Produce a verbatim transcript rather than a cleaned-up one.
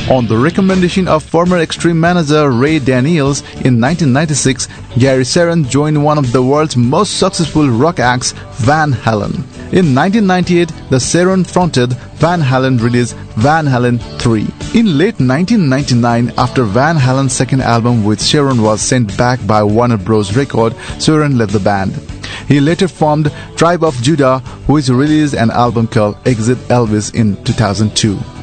On the recommendation of former Extreme manager Ray Daniels, in nineteen ninety-six, Gary Sharon joined one of the world's most successful rock acts, Van Halen. In nineteen ninety-eight, the Sharon-fronted Van Halen released Van Halen three. In late nineteen ninety-nine, after Van Halen's second album with Sharon was sent back by Warner Bros. Record, Sharon left the band. He later formed Tribe of Judah, which released an album called Exit Elvis in two thousand two.